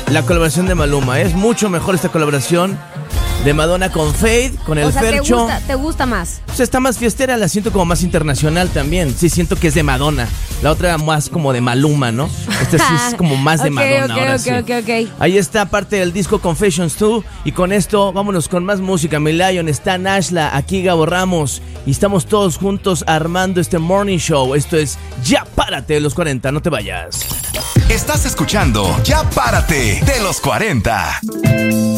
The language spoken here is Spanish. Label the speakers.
Speaker 1: la colaboración de Maluma. Es mucho mejor esta colaboración de Madonna con Fade, con el Fercho.
Speaker 2: ¿Te gusta más?
Speaker 1: Pues está más fiestera, la siento como más internacional también. Sí, siento que es de Madonna. La otra más como de Maluma, ¿no? Esta sí es como más de Madonna.
Speaker 2: Ok.
Speaker 1: Ahí está parte del disco Confessions 2. Y con esto, vámonos con más música. Mi Lion, está Nashla, aquí Gabo Ramos. Y estamos todos juntos armando este morning show. Esto es Ya Párate de los 40, no te vayas.
Speaker 3: Estás escuchando Ya Párate de los 40.